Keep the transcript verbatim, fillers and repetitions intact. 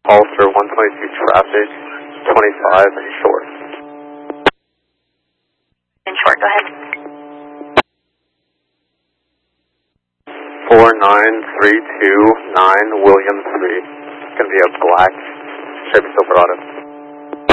Ulster one twenty-two traffic, twenty-five and short. And short, go ahead. four nine three two nine William three. It's going to be a black Chevy Silverado.